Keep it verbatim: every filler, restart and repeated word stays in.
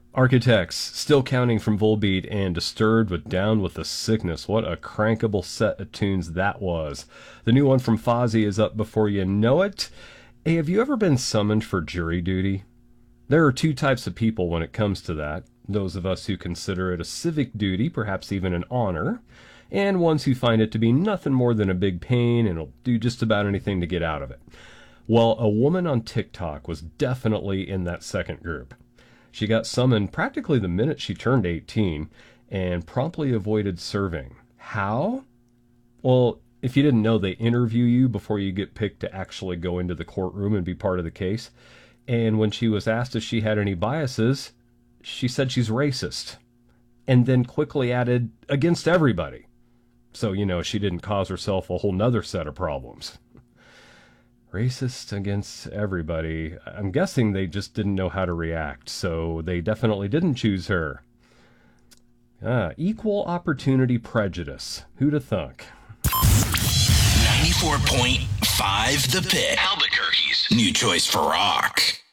Architects, still counting from Volbeat, and Disturbed with Down with the Sickness. What a crankable set of tunes that was. The new one from Fozzy is up before you know it. Hey, have you ever been summoned for jury duty? There are two types of people when it comes to that. Those of us who consider it a civic duty, perhaps even an honor, and ones who find it to be nothing more than a big pain and will do just about anything to get out of it. Well, a woman on TikTok was definitely in that second group. She got summoned practically the minute she turned eighteen and promptly avoided serving. How? Well, if you didn't know, they interview you before you get picked to actually go into the courtroom and be part of the case. And when she was asked if she had any biases, she said she's racist. And then quickly added, against everybody. So, you know, she didn't cause herself a whole nother set of problems. Racist against everybody. I'm guessing they just didn't know how to react, so they definitely didn't choose her. Ah, equal opportunity prejudice. Who'd have thunk? ninety-four point five The Pit. Albuquerque's new choice for rock.